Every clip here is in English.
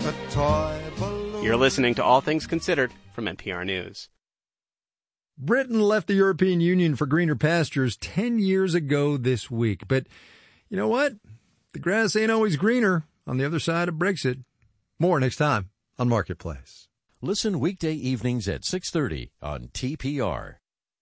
a toy balloon. You're listening to All Things Considered from NPR News. Britain left the European Union for greener pastures 10 years ago this week. But you know what? The grass ain't always greener on the other side of Brexit. More next time on Marketplace. Listen weekday evenings at 6:30 on TPR.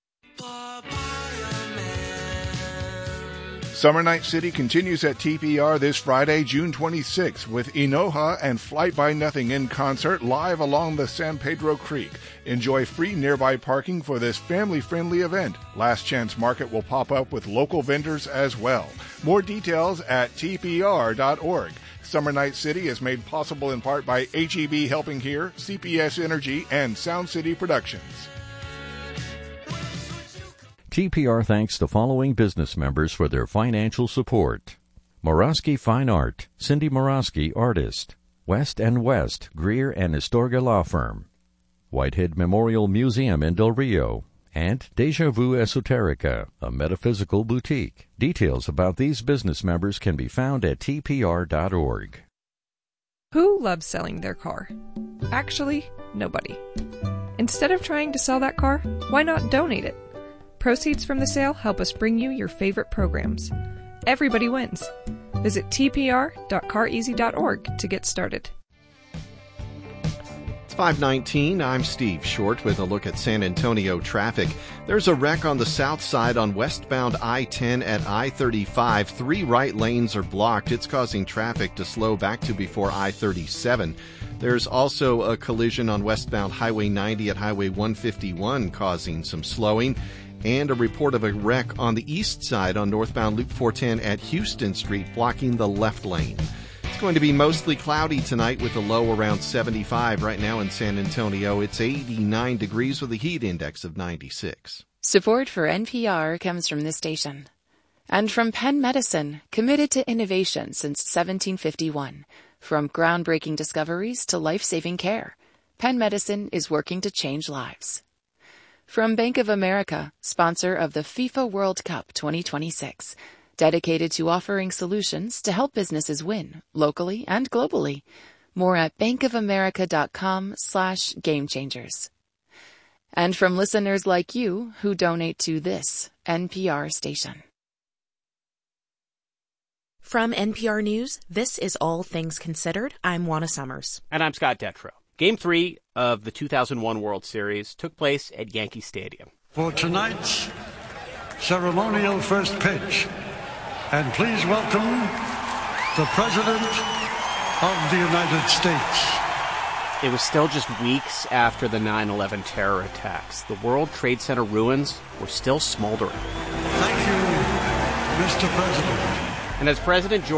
Summer Night City continues at TPR this Friday, June 26th, with Inoha and Flight by Nothing in concert live along the San Pedro Creek. Enjoy free nearby parking for this family-friendly event. Last Chance Market will pop up with local vendors as well. More details at tpr.org. Summer Night City is made possible in part by H-E-B Helping Here, CPS Energy, and Sound City Productions. TPR thanks the following business members for their financial support. Morosky Fine Art, Cindy Morosky, artist. West & West, Greer and Astorga Law Firm. Whitehead Memorial Museum in Del Rio. And Deja Vu Esoterica, a metaphysical boutique. Details about these business members can be found at tpr.org. Who loves selling their car? Actually, nobody. Instead of trying to sell that car, why not donate it? Proceeds from the sale help us bring you your favorite programs. Everybody wins. Visit tpr.careasy.org to get started. It's 5:19. I'm Steve Short with a look at San Antonio traffic. There's a wreck on the south side on westbound I-10 at I-35. 3 right lanes are blocked. It's causing traffic to slow back to before I-37. There's also a collision on westbound Highway 90 at Highway 151 causing some slowing. And a report of a wreck on the east side on northbound Loop 410 at Houston Street, blocking the left lane. It's going to be mostly cloudy tonight with a low around 75. Right now in San Antonio, it's 89 degrees with a heat index of 96. Support for NPR comes from this station. And from Penn Medicine, committed to innovation since 1751. From groundbreaking discoveries to life-saving care, Penn Medicine is working to change lives. From Bank of America, sponsor of the FIFA World Cup 2026, dedicated to offering solutions to help businesses win, locally and globally. More at bankofamerica.com/gamechangers. And from listeners like you who donate to this NPR station. From NPR News, this is All Things Considered. I'm Juana Summers. And I'm Scott Detrow. Game 3 of the 2001 World Series took place at Yankee Stadium. For tonight's ceremonial first pitch, and please welcome the President of the United States. It was still just weeks after the 9/11 terror attacks. The World Trade Center ruins were still smoldering. Thank you, Mr. President. And as President George